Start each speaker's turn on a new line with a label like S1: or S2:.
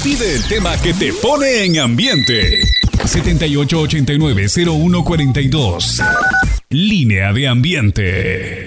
S1: Pide el tema que te pone en ambiente. 7889-0142. Línea de ambiente.